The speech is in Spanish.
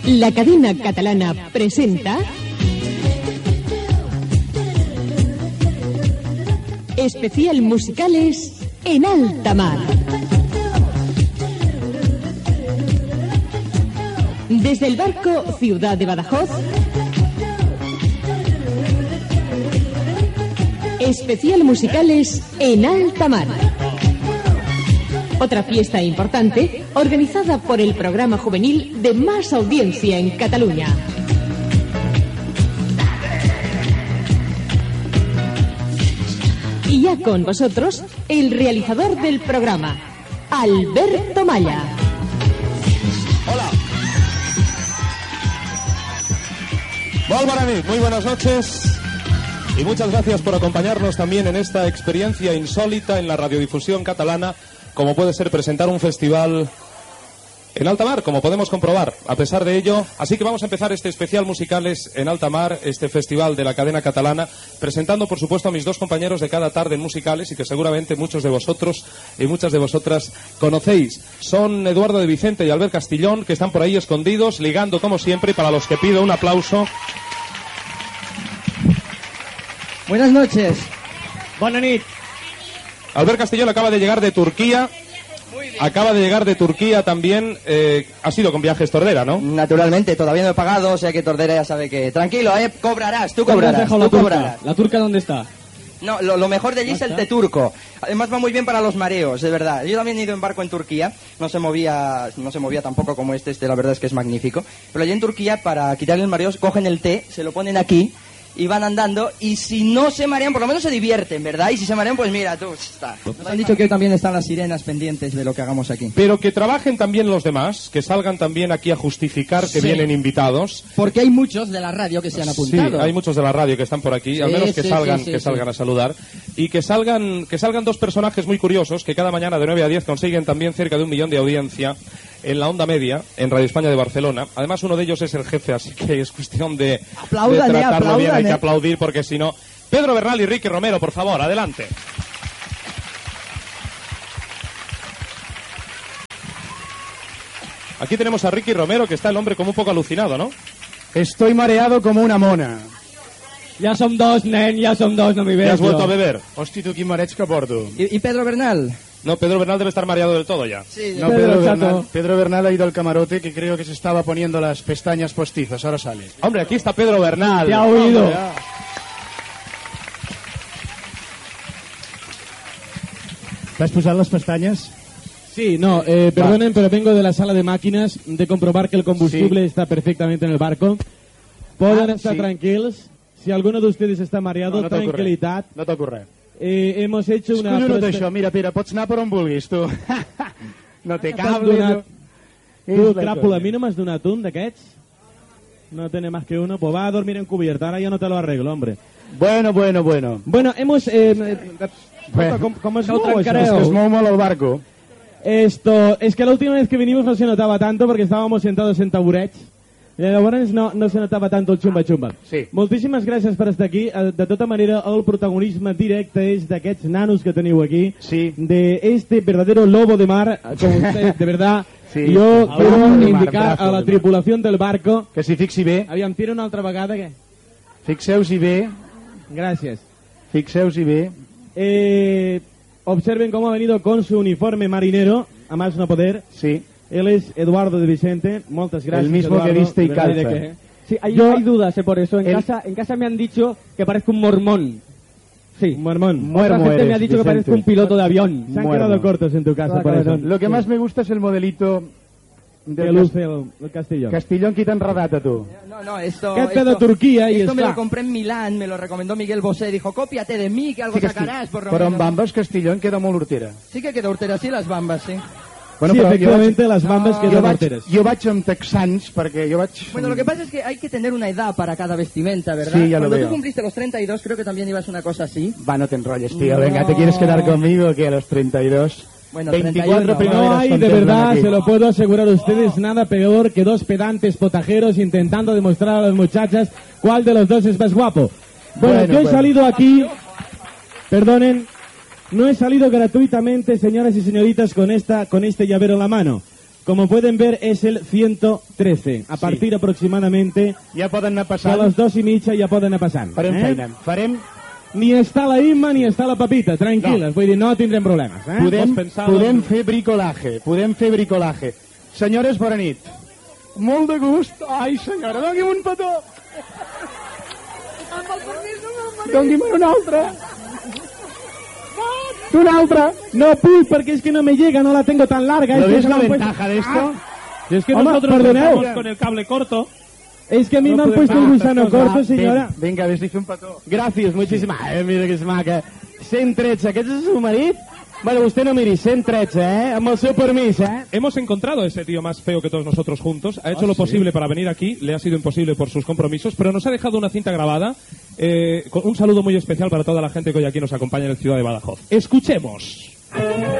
La cadena catalana presenta Especial Musicales en Alta Mar. Desde el barco Ciudad de Badajoz, Especial Musicales en Alta Mar. Otra fiesta importante organizada por el programa juvenil de más audiencia en Cataluña. Y ya con vosotros, el realizador del programa, Alberto Malla. Hola. Muy buenas noches. Y muchas gracias por acompañarnos también en esta experiencia insólita en la radiodifusión catalana, como puede ser presentar un festival en alta mar, como podemos comprobar. A pesar de ello, así que vamos a empezar este especial musicales en alta mar, este festival de la cadena catalana, presentando por supuesto a mis dos compañeros de cada tarde en musicales y que seguramente muchos de vosotros y muchas de vosotras conocéis. Son Eduardo de Vicente y Albert Castillón, que están por ahí escondidos, ligando como siempre, y para los que pido un aplauso. Buenas noches. Buenas noches. Albert Castillón acaba de llegar de Turquía. Acaba de llegar de Turquía también. Ha sido con Viajes Tordera, ¿no? Naturalmente, todavía no he pagado, o sea que Tordera ya sabe que... Tranquilo, cobrarás, tú cobrarás. ¿La turca dónde está? No, lo mejor de allí es el té turco. Además va muy bien para los mareos, de verdad. Yo también he ido en barco en Turquía. No se movía tampoco como este la verdad es que es magnífico. Pero allí en Turquía, para quitarle el mareo, cogen el té, se lo ponen aquí y van andando, y si no se marean, por lo menos se divierten, ¿verdad? Y si se marean, pues mira, tú, está. Nos han dicho que hoy también están las sirenas pendientes de lo que hagamos aquí. Pero que trabajen también los demás, que salgan también aquí a justificar que vienen invitados. Porque hay muchos de la radio que se han apuntado. Sí, hay muchos de la radio que están por aquí, al menos que salgan a saludar. Y que salgan dos personajes muy curiosos, que cada mañana de 9 a 10 consiguen también cerca de 1 millón de audiencia en la onda media, en Radio España de Barcelona. Además, uno de ellos es el jefe, así que es cuestión de tratarlo bien. Hay que aplaudir, porque si no... Pedro Bernal y Ricky Romero, por favor, adelante. Aquí tenemos a Ricky Romero, que está el hombre como un poco alucinado, ¿no? Estoy mareado como una mona. Ya son dos, nen, ya son dos, no me veas. ¿Ya has vuelto a beber? Hosti, tu quin mareig que porto. ¿Y Pedro Bernal? No, Pedro Bernal debe estar mareado del todo ya. Sí, no, Pedro Bernal ha ido al camarote, que creo que se estaba poniendo las pestañas postizas. Ahora sale. Hombre, aquí está Pedro Bernal. Te ha oído. ¿T'has posat las pestañas? Sí, no, perdonen, pero vengo de la sala de máquinas de comprobar que el combustible está perfectamente en el barco. Pueden estar tranquilos. Si alguno de ustedes está mareado, tranquilidad. No toco res. Hemos hecho una... Collonut això, mira, Pere, pots anar per on vulguis, tu. No té cable. Tu, Cràpula, a mi no m'has donat un d'aquests? No tiene más que uno, pues va a dormir en cubierta, ahora ya no te lo arreglo, hombre. Bueno. Bueno, hemos... ¿Cómo es que es mou molt el barco. Esto, es que la última vez que vinimos no se notaba tanto porque estábamos sentados en taburets. Llavors no se notava tant el xumba-xumba. Sí. Moltíssimes gràcies per estar aquí. De tota manera, el protagonisme directe és d'aquests nanos que teniu aquí. Sí. De este verdadero lobo de mar, com usted, de verdad. Sí. Yo quiero indicar a la tripulación del barco... Que s'hi fixi bé. Aviam, tira una altra vegada, què? Fixeu-s'hi bé. Gràcies. Fixeu-s'hi bé. Observen cómo ha venido con su uniforme marinero, a más no poder. Sí. Él es Eduardo de Vicente, muchas gracias. El mismo Eduardo, que viste y calza. Sí, hay dudas por eso. En casa me han dicho que parezco un mormón. Sí, un mormón. Otra gente me ha dicho Vicente, que parezco un piloto de avión. Se han quedado cortos en tu casa por eso. Lo que más me gusta es el modelito que luce el Castillón. Castillón, qui t'ha enredat a tu? No, esto... Que es de Turquía y esto me lo compré en Milán, me lo recomendó Miguel Bosé. Dijo, cópiate de mí, que algo sacarás. Por Però amb bambes Castillón queda molt hortera. Sí que queda hortera, sí, las bambas, sí. Bueno, sí, efectivamente, las bambas quedan horteres. Jo vaig amb texans, perquè jo vaig... Bueno, lo que pasa es que hay que tener una edad para cada vestimenta, ¿verdad? Sí, ya lo veo. Cuando tú cumpliste los 32, creo que también ibas una cosa así. Va, no te enrolles, tío. Venga, ¿te quieres quedar conmigo que a los 32? Bueno, 24 primaveras no hay, de verdad, aquí. se lo puedo asegurar a ustedes, nada peor que dos pedantes potajeros intentando demostrar a las muchachas cuál de los dos es más guapo. Bueno, yo he salido aquí, perdonen, no he salido gratuitamente, señoras y señoritas, con este llavero en la mano. Como pueden ver, es el 113. A partir aproximadamente Ja poden anar a passant. les 2:30 ja poden anar passant. Farem feina. Farem... Ni està la Imma ni està la Pepita, tranquil·les. Vull dir, no tindrem problemes. Podem fer bricolaje. Podem fer bricolaje. Senyores, bona nit. Molt de gust. Ai, senyora, doni'm un petó. Doni'm un altre. Un altre. No puc perquè és que no me llega, no la tengo tan larga. ¿Lo Es que ves se la han ventaja de esto? Es que Home, nosotros perdoneu. estamos Con el cable corto. Es que a mí No me han podem puesto el fer gusano tantes coses. corto, señora. Vinga, ves-li fer un petó. Gràcies, muchísimas. Ai, mira que és maca. 113, aquest és el seu marit? Bueno, usted no miri, 113, Amb el seu permís, Hemos encontrado a ese tío más feo que todos nosotros juntos. Ha hecho lo posible para venir aquí. Le ha sido imposible por sus compromisos, pero nos ha dejado una cinta grabada. Con un saludo muy especial para toda la gente que hoy aquí nos acompaña en el Ciudad de Badajoz. Escuchemos.